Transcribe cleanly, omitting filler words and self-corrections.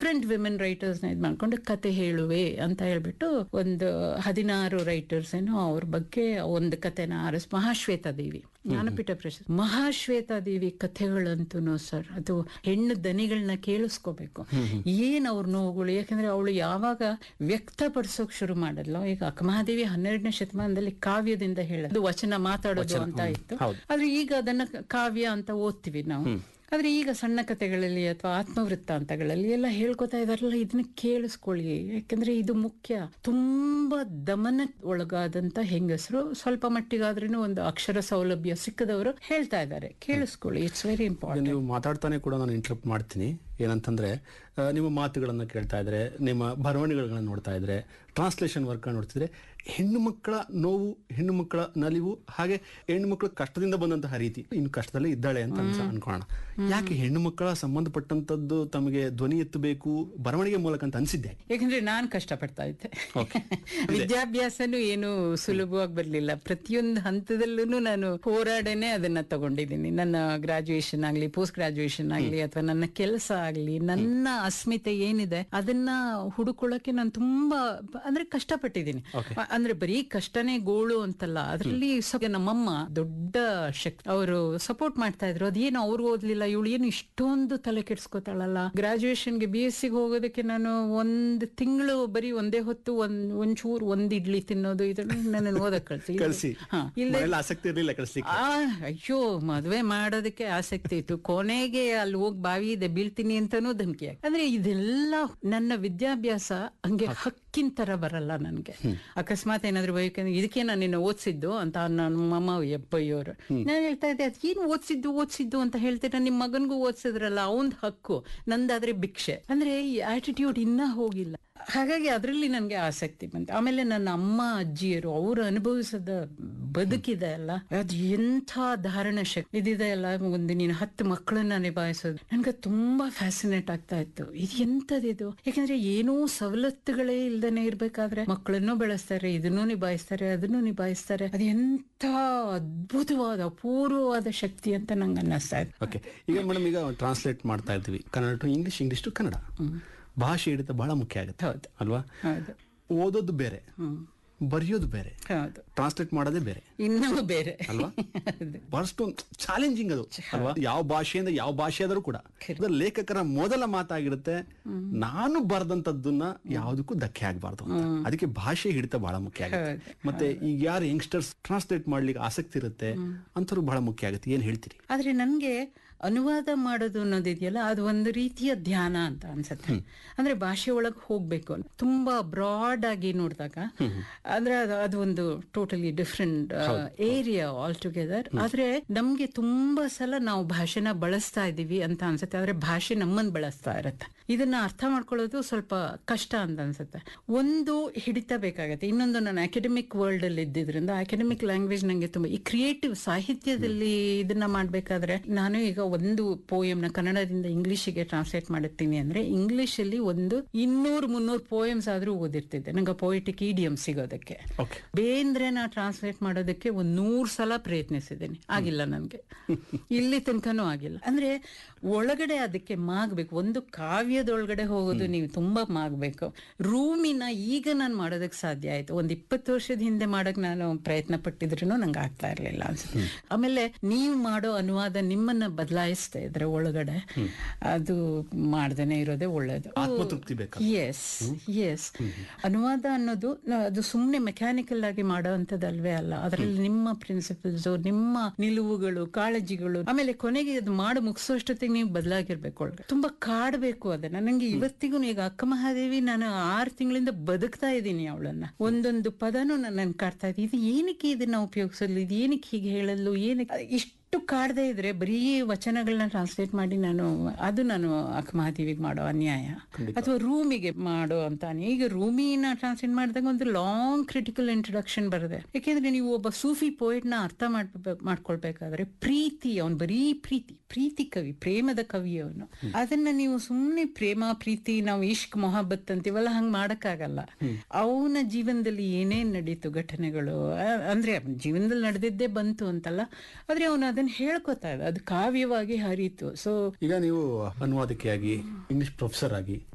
Different women writers ನ ಇದ್ ಮಾಡ್ಕೊಂಡು ಕತೆ ಹೇಳುವೆ ಅಂತ ಹೇಳ್ಬಿಟ್ಟು ಒಂದು 16 ರೈಟರ್ಸ್ ಏನೋ ಅವ್ರ ಬಗ್ಗೆ ಒಂದು ಕತೆನ ಮಹಾಶ್ವೇತಾ ದೇವಿ ಜ್ಞಾನಪೀಠ ಪ್ರಶಸ್ತಿ. ಮಹಾಶ್ವೇತಾ ದೇವಿ ಕಥೆಗಳಂತೂ ಸರ್ ಅದು ಹೆಣ್ಣು ದನಿಗಳನ್ನ ಕೇಳಿಸ್ಕೋಬೇಕು. ಏನ್ ಅವ್ರ ನೋವುಗಳು, ಯಾಕಂದ್ರೆ ಅವಳು ಯಾವಾಗ ವ್ಯಕ್ತಪಡಿಸೋಕ್ ಶುರು ಮಾಡಲ್ಲ. ಈಗ ಅಕ್ಕಮಹಾದೇವಿ 12ನೇ ಶತಮಾನದಲ್ಲಿ ಕಾವ್ಯದಿಂದ ಹೇಳೋದು, ವಚನ ಮಾತಾಡೋದು ಅಂತ ಇತ್ತು. ಆದ್ರೆ ಈಗ ಅದನ್ನ ಕಾವ್ಯ ಅಂತ ಓದ್ತೀವಿ ನಾವು. ಆದ್ರೆ ಈಗ ಸಣ್ಣ ಕಥೆಗಳಲ್ಲಿ ಅಥವಾ ಆತ್ಮವೃತ್ತಾಂತಗಳಲ್ಲಿ ಎಲ್ಲ ಹೇಳ್ಕೊತಾ ಇದಾರಲ್ಲ, ಇದನ್ನ ಕೇಳಿಸ್ಕೊಳ್ಳಿ, ಯಾಕಂದ್ರೆ ಇದು ಮುಖ್ಯ. ತುಂಬಾ ದಮನ ಒಳಗಾದಂತ ಹೆಂಗಸರು ಸ್ವಲ್ಪ ಮಟ್ಟಿಗಾದ್ರೂ ಒಂದು ಅಕ್ಷರ ಸೌಲಭ್ಯ ಸಿಕ್ಕದವರು ಹೇಳ್ತಾ ಇದ್ದಾರೆ, ಕೇಳಿಸ್ಕೊಳ್ಳಿ. It's very important. ನೀವು ಮಾತಾಡ್ತಾನೆ ಕೂಡ ನಾನು ಇಂಟರಪ್ಟ್ ಮಾಡ್ತೀನಿ. ಏನಂತಂದ್ರೆ ನಿಮ್ಮ ಮಾತುಗಳನ್ನ ಕೇಳ್ತಾ ಇದ್ರೆ, ನಿಮ್ಮ ಬರವಣಿಗೆಗಳನ್ನ ನೋಡ್ತಾ ಇದ್ರೆ, ಟ್ರಾನ್ಸ್ಲೇಷನ್ ವರ್ಕ್ ನೋಡ್ತಿದ್ರೆ, ಹೆಣ್ಣು ಮಕ್ಕಳ ನೋವು, ಹೆಣ್ಣು ಮಕ್ಕಳ ನಲಿವು, ಹಾಗೆ ಹೆಣ್ಣು ಮಕ್ಕಳ ಕಷ್ಟದಿಂದ ಬಂದಂತಹ ರೀತಿ, ಇನ್ನು ಕಷ್ಟದಲ್ಲೇ ಇದ್ದಾಳೆ ಅಂತ ಅನ್ಕೋಣ. ಯಾಕೆ ಹೆಣ್ಣು ಮಕ್ಕಳ ಸಂಬಂಧಪಟ್ಟಂತದ್ದು ತಮಗೆ ಧ್ವನಿ ಎತ್ತಬೇಕು ಬರವಣಿಗೆ ಮೂಲಕ ಅಂತ ಅನ್ಸಿದ್ದೆ? ಯಾಕಂದ್ರೆ ನಾನ್ ಕಷ್ಟಪಡ್ತಾ ಇದ್ದೆ. ವಿದ್ಯಾಭ್ಯಾಸನೂ ಏನು ಸುಲಭವಾಗಿ ಬರ್ಲಿಲ್ಲ. ಪ್ರತಿಯೊಂದು ಹಂತದಲ್ಲೂ ನಾನು ಹೋರಾಡನೆ ಅದನ್ನ ತಗೊಂಡಿದ್ದೀನಿ. ನನ್ನ ಗ್ರಾಜುಯೇಷನ್ ಆಗ್ಲಿ, ಪೋಸ್ಟ್ ಗ್ರಾಜುಯೇಷನ್ ಆಗ್ಲಿ, ಅಥವಾ ನನ್ನ ಕೆಲಸ ಆಗ್ಲಿ, ನನ್ನ ಅಸ್ಮಿತೆ ಏನಿದೆ ಅದನ್ನ ಹುಡುಕೊಳ್ಳಕ್ಕೆ ನಾನು ತುಂಬಾ ಅಂದ್ರೆ ಕಷ್ಟಪಟ್ಟಿದ್ದೀನಿ. ಅಂದ್ರೆ ಬರೀ ಕಷ್ಟನೇ ಗೋಳು ಅಂತಲ್ಲ, ಅದ್ರಲ್ಲಿ ನಮ್ಮಮ್ಮ ದೊಡ್ಡ ಶಕ್ತಿ, ಅವರು ಸಪೋರ್ಟ್ ಮಾಡ್ತಾ ಇದ್ರು. ಅದೇನು ಅವ್ರು ಓದ್ಲಿಲ್ಲ, ಇವಳು ಏನು ಇಷ್ಟೊಂದು ತಲೆ ಕೆಡ್ಸ್ಕೊತಾಳಲ್ಲ. ಗ್ರಾಜುಯೇಷನ್ಗೆ BSc ಹೋಗೋದಕ್ಕೆ ನಾನು 1 ತಿಂಗಳು ಬರೀ ಒಂದೇ ಹೊತ್ತು ಒಂಚೂರು ಒಂದ್ ಇಡ್ಲಿ ತಿನ್ನೋದು, ಇದನ್ನ ನನ್ನ ಓದಕ್ ಕಳ್ಸಿ. ಅಯ್ಯೋ, ಮದ್ವೆ ಮಾಡೋದಕ್ಕೆ ಆಸಕ್ತಿ ಇತ್ತು, ಕೊನೆಗೆ ಅಲ್ಲಿ ಹೋಗಿ ಬಾವಿ ಇದೆ ಬೀಳ್ತೀನಿ ಅಂತಾನೂ ಧಮಕಿ. ಅಂದ್ರೆ ಇದೆಲ್ಲ ನನ್ನ ವಿದ್ಯಾಭ್ಯಾಸ ಹಂಗೆ ಹಕ್ಕಿನ ತರ ಬರಲ್ಲ ನನ್ಗೆ. ಅಕಸ್ಮಾತ್ ಏನಾದ್ರು ಬೇಕಂದ್ರೆ ಇದಕ್ಕೆ ನಾನು ನಿನ್ನ ಓದಿಸಿದ್ದು ಅಂತ ನನ್ನ ಅಮ್ಮ ಎಪ್ಪಯ್ಯೋರು. ನಾನು ಹೇಳ್ತಾ ಇದ್ದೆ, ಅದೇನು ಓದಿಸಿದ್ದು ಅಂತ ಹೇಳ್ತೇನೆ. ನಿಮ್ ಮಗನ್ಗೂ ಓದಿಸಿದ್ರಲ್ಲ, ಅವನ್ ಹಕ್ಕು, ನಂದಾದ್ರೆ ಭಿಕ್ಷೆ. ಅಂದ್ರೆ ಈ ಆಟಿಟ್ಯೂಡ್ ಇನ್ನ ಹೋಗಿಲ್ಲ. ಹಾಗಾಗಿ ಅದ್ರಲ್ಲಿ ನನ್ಗೆ ಆಸಕ್ತಿ ಬಂತು. ಆಮೇಲೆ ನನ್ನ ಅಮ್ಮ ಅಜ್ಜಿಯರು ಅವ್ರು ಅನುಭವಿಸದ ಬದುಕಿದೆ ಅಲ್ಲ, ಅದು ಎಂಥ ಧಾರಣ ಶಕ್ತಿ ಇದಿದೆ ಅಲ್ಲ. ಒಂದು ನೀನು 10 ಮಕ್ಕಳನ್ನ ನಿಭಾಯಿಸೋದು ನನ್ಗೆ ತುಂಬಾ ಫ್ಯಾಸಿನೇಟ್ ಆಗ್ತಾ ಇತ್ತು. ಇದು ಎಂತದಿದು, ಯಾಕಂದ್ರೆ ಏನೂ ಸವಲತ್ತುಗಳೇ ಇಲ್ದೇನೆ ಇರ್ಬೇಕಾದ್ರೆ ಮಕ್ಕಳನ್ನು ಬೆಳೆಸ್ತಾರೆ, ಇದನ್ನು ನಿಭಾಯಿಸ್ತಾರೆ, ಅದನ್ನು ನಿಭಾಯಿಸ್ತಾರೆ. ಅದು ಎಂಥ ಅದ್ಭುತವಾದ ಅಪೂರ್ವವಾದ ಶಕ್ತಿ ಅಂತ ನಂಗೆ ಅನ್ನಿಸ್ತಾ ಇತ್ತು. ಓಕೆ, ಈಗ ಮೇಡಮ್, ಈಗ ಟ್ರಾನ್ಸ್ಲೇಟ್ ಮಾಡ್ತಾ ಇರ್ತೀವಿ Kannada to English, English to Kannada. ಭಾಷೆ ಹಿಡಿತ ಬಹಳ ಮುಖ್ಯ ಆಗುತ್ತೆ ಅಲ್ವಾ? ಓದೋದು ಬೇರೆ, ಬರೆಯೋದು ಬೇರೆ, ಟ್ರಾನ್ಸ್ಲೇಟ್ ಮಾಡೋದೇ ಬೇರೆ, ಇನ್ನೂ ಬೇರೆ ಅಲ್ವಾ? ಬಹಳಷ್ಟು ಚಾಲೆಂಜಿಂಗ್ ಅದು ಅಲ್ವಾ? ಯಾವ ಭಾಷೆಯಿಂದ ಯಾವ ಭಾಷೆ ಆದರೂ ಕೂಡ ಲೇಖಕರ ಮೊದಲ ಮಾತಾಗಿರುತ್ತೆ, ನಾನು ಬರೆದಂತದ್ದನ್ನ ಯಾವುದಕ್ಕೂ ಧಕ್ಕೆ ಆಗ್ಬಾರ್ದು ಅಂತ. ಅದಕ್ಕೆ ಭಾಷೆ ಹಿಡಿತ ಬಹಳ ಮುಖ್ಯ ಆಗುತ್ತೆ. ಮತ್ತೆ ಈಗ ಯಾರು ಯಂಗ್ಸ್ಟರ್ಸ್ ಟ್ರಾನ್ಸ್ಲೇಟ್ ಮಾಡ್ಲಿಕ್ಕೆ ಆಸಕ್ತಿ ಇರುತ್ತೆ ಅಂತವ್ರು ಬಹಳ ಮುಖ್ಯ ಆಗುತ್ತೆ. ಏನ್ ಹೇಳ್ತೀರಿ? ಆದ್ರೆ ನನ್ಗೆ ಅನುವಾದ ಮಾಡೋದು ಅನ್ನೋದಿದೆಯಲ್ಲ, ಅದು ಒಂದು ರೀತಿಯ ಧ್ಯಾನ ಅಂತ ಅನ್ಸುತ್ತೆ. ಅಂದ್ರೆ ಭಾಷೆ ಒಳಗೆ ಹೋಗ್ಬೇಕು, ತುಂಬಾ ಬ್ರಾಡ್ ಆಗಿ ನೋಡಿದಾಗ ಅಂದ್ರೆ ಅದು ಒಂದು totally different area all together. ಆದ್ರೆ ನಮ್ಗೆ ತುಂಬಾ ಸಲ ನಾವು ಭಾಷೆನ ಬಳಸ್ತಾ ಇದೀವಿ ಅಂತ ಅನ್ಸುತ್ತೆ, ಆದ್ರೆ ಭಾಷೆ ನಮ್ಮನ್ನ ಬಳಸ್ತಾ ಇರತ್ತೆ. ಇದನ್ನ ಅರ್ಥ ಮಾಡ್ಕೊಳ್ಳೋದು ಸ್ವಲ್ಪ ಕಷ್ಟ ಅಂತ ಅನ್ಸುತ್ತೆ. ಒಂದು ಹಿಡಿತ ಬೇಕಾಗತ್ತೆ, ಇನ್ನೊಂದು ನಾನು ಅಕಾಡೆಮಿಕ್ ವರ್ಲ್ಡ್ ಅಲ್ಲಿ ಇದ್ದಿದ್ರಿಂದ ಅಕಾಡೆಮಿಕ್ ಲ್ಯಾಂಗ್ವೇಜ್ ನಂಗೆ ತುಂಬಾ, ಈ ಕ್ರಿಯೇಟಿವ್ ಸಾಹಿತ್ಯದಲ್ಲಿ ಇದನ್ನ ಮಾಡ್ಬೇಕಾದ್ರೆ, ನಾನು ಈಗ ಒಂದು ಪೋಯಮ್ ನ ಕನ್ನಡದಿಂದ ಇಂಗ್ಲಿಷಿಗೆ ಟ್ರಾನ್ಸ್ಲೇಟ್ ಮಾಡುತ್ತೀನಿ ಅಂದ್ರೆ ಇಂಗ್ಲಿಷ್ ಅಲ್ಲಿ ಒಂದು 200-300 ಪೋಯಮ್ಸ್ ಆದ್ರೂ ಓದಿರ್ತಿದ್ದೆ, ನಂಗೆ ಪೊಯಿಟಿಕ್ ಈಡಿಯಂ ಸಿಗೋದಕ್ಕೆ. ಬೇಂದ್ರೆ ನಾ ಟ್ರಾನ್ಸ್ಲೇಟ್ ಮಾಡೋದಕ್ಕೆ 100 ಸಲ ಪ್ರಯತ್ನಿಸಿದ್ದೇನೆ, ಆಗಿಲ್ಲ ನನ್ಗೆ, ಇಲ್ಲಿ ತನಕನೂ ಆಗಿಲ್ಲ. ಅಂದ್ರೆ ಒಳಗಡೆ ಅದಕ್ಕೆ ಮಾಗ್ಬೇಕು, ಒಂದು ಕಾವ್ಯದೊಳಗಡೆ ಹೋಗೋದು ನೀವು ತುಂಬಾ ಮಾಗ್ಬೇಕು. ರೂಮಿನ ಈಗ ನಾನು ಮಾಡೋದಕ್ಕೆ ಸಾಧ್ಯ ಆಯ್ತು, ಒಂದ್ 20 ವರ್ಷದ ಹಿಂದೆ ಮಾಡಕ್ ನಾನು ಪ್ರಯತ್ನ ಪಟ್ಟಿದ್ರು ನಂಗೆ ಆಗ್ತಾ ಇರ್ಲಿಲ್ಲ ಅನ್ಸುತ್ತೆ. ಆಮೇಲೆ ನೀವು ಮಾಡೋ ಅನುವಾದ ನಿಮ್ಮನ್ನ ಬದಲಾಯಿಸ್ತಾ ಇದ್ರೆ ಒಳಗಡೆ, ಅದು ಮಾಡ್ದೇನೆ ಇರೋದೇ ಒಳ್ಳೇದು. ಎಸ್ ಅನುವಾದ ಅನ್ನೋದು ಅದು ಸುಮ್ನೆ ಮೆಕ್ಯಾನಿಕಲ್ ಆಗಿ ಮಾಡೋ ಅಂತದಲ್ವೇ ಅಲ್ಲ. ಅದರಲ್ಲಿ ನಿಮ್ಮ ಪ್ರಿನ್ಸಿಪಲ್ಸ್, ನಿಮ್ಮ ನಿಲುವುಗಳು, ಕಾಳಜಿಗಳು, ಆಮೇಲೆ ಕೊನೆಗೆ ಅದು ಮಾಡಿ ಮುಗಿಸೋಷ್ಟೊತ್ತಿಗೆ ನೀವು ಬದಲಾಗಿರ್ಬೇಕು, ಒಳಗೆ ತುಂಬಾ ಕಾಡ್ಬೇಕು ಅದನ್ನ. ನಂಗೆ ಇವತ್ತಿಗೂ ಈಗ ಅಕ್ಕಮಹಾದೇವಿ ನಾನು 6 ತಿಂಗಳಿಂದ ಬದುಕ್ತಾ ಇದ್ದೀನಿ ಅವಳನ್ನ, ಒಂದೊಂದು ಪದನೂ ನನ್ನ ಕಾಡ್ತಾ ಇದ್ದೀನಿ. ಇದು ಏನಕ್ಕೆ ಇದನ್ನ ಉಪಯೋಗಿಸಲು, ಇದು ಏನಕ್ಕೆ ಹೀಗೆ ಹೇಳಲು, ಏನಕ್ಕೆ ಇಷ್ಟು ಕಾಡದೆ ಇದ್ರೆ ಬರೀ ವಚನಗಳನ್ನ ಟ್ರಾನ್ಸ್ಲೇಟ್ ಮಾಡಿ ನಾನು ಅಕ್ಕಮಹಾದೇವಿಗೆ ಮಾಡೋ ಅನ್ಯಾಯ, ಅಥವಾ ರೂಮಿಗೆ ಮಾಡೋ ಅಂತ. ಈಗ ರೂಮಿನ ಟ್ರಾನ್ಸ್ಲೇಟ್ ಮಾಡಿದಾಗ ಒಂದು ಲಾಂಗ್ ಕ್ರಿಟಿಕಲ್ ಇಂಟ್ರೊಡಕ್ಷನ್ ಬರುತ್ತೆ. ಯಾಕೆಂದ್ರೆ ನೀವು ಒಬ್ಬ ಸೂಫಿ ಪೋಯೆಟ್ ನ ಅರ್ಥ ಮಾಡ್ಕೊಳ್ಬೇಕಾದ್ರೆ ಪ್ರೀತಿ, ಅವನು ಬರೀ ಪ್ರೀತಿ ಕವಿ, ಪ್ರೇಮದ ಕವಿ ಅವನು. ಅದನ್ನ ನೀವು ಸುಮ್ನೆ ಪ್ರೇಮ, ಪ್ರೀತಿ, ನಾವು ಇಷ್ಕ್ ಮೊಹಬ್ಬತ್ ಅಂತೀವಲ್ಲ, ಹಂಗ್ ಮಾಡಕ್ಕಾಗಲ್ಲ. ಅವನ ಜೀವನದಲ್ಲಿ ಏನೇನ್ ನಡೀತು ಘಟನೆಗಳು, ಅಂದ್ರೆ ಜೀವನದಲ್ಲಿ ನಡೆದಿದ್ದೇ ಬಂತು ಅಂತಲ್ಲ, ಆದ್ರೆ ಅವನು ಅದನ್ನ ಹೇಳ್ಕೊತಾ ಇದ್ದ, ಅದು ಕಾವ್ಯವಾಗಿ ಹರಿತು. ಸೊ ಈಗ ನೀವು ಅನುವಾದಕಿಯಾಗಿ, ಇಂಗ್ಲಿಷ್ ಪ್ರೊಫೆಸರ್ ಆಗಿ